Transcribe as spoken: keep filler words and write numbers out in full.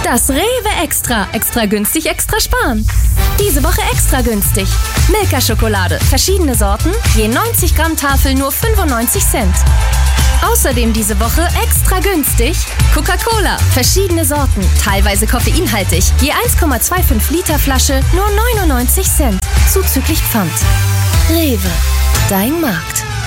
Das Rewe Extra. Extra günstig, extra sparen. Diese Woche extra günstig. Milka-Schokolade. Verschiedene Sorten. Je neunzig Gramm Tafel nur fünfundneunzig Cent. Außerdem diese Woche extra günstig Coca-Cola. Verschiedene Sorten. Teilweise koffeinhaltig. Je eins Komma fünfundzwanzig Liter Flasche nur neunundneunzig Cent. Zuzüglich Pfand. Rewe. Dein Markt.